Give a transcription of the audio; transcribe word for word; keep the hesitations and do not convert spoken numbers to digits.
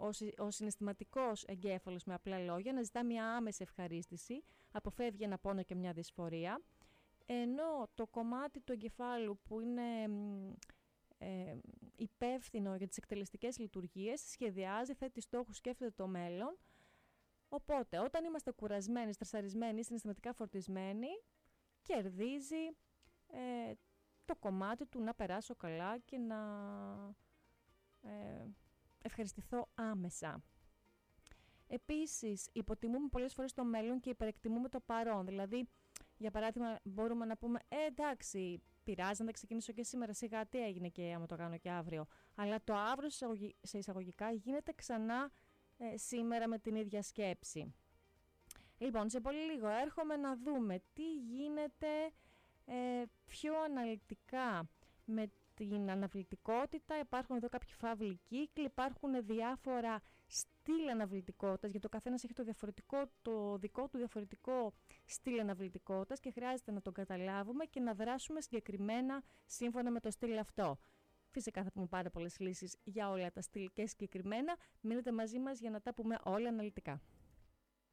ο, συ, ο συναισθηματικός εγκέφαλος, με απλά λόγια, να ζητά μια άμεση ευχαρίστηση, αποφεύγει ένα πόνο και μια δυσφορία, ενώ το κομμάτι του εγκεφάλου που είναι ε, υπεύθυνο για τις εκτελεστικές λειτουργίες σχεδιάζει, θέτει στόχους, σκέφτεται το μέλλον. Οπότε όταν είμαστε κουρασμένοι, στρεσαρισμένοι, συναισθηματικά φορτισμένοι, κερδίζει ε, το κομμάτι του να περάσω καλά και να ε, ευχαριστηθώ άμεσα. Επίσης, υποτιμούμε πολλές φορές το μέλλον και υπερεκτιμούμε το παρόν. Δηλαδή, για παράδειγμα, μπορούμε να πούμε ε, εντάξει, πειράζει να τα ξεκινήσω και σήμερα, σιγά τι έγινε και άμα το κάνω και αύριο. Αλλά το αύριο σε εισαγωγικά γίνεται ξανά ε, σήμερα με την ίδια σκέψη. Λοιπόν, σε πολύ λίγο έρχομαι να δούμε τι γίνεται ε, πιο αναλυτικά με την αναβλητικότητα. Υπάρχουν εδώ κάποιοι φαύλοι κύκλοι, υπάρχουν διάφορα στυλ αναβλητικότητας, γιατί ο καθένας έχει το, διαφορετικό, το δικό του διαφορετικό στυλ αναβλητικότητας και χρειάζεται να τον καταλάβουμε και να δράσουμε συγκεκριμένα σύμφωνα με το στυλ αυτό. Φυσικά θα πούμε πάρα πολλές λύσεις για όλα τα στυλ και συγκεκριμένα. Μείνετε μαζί μας για να τα πούμε όλα αναλυτικά.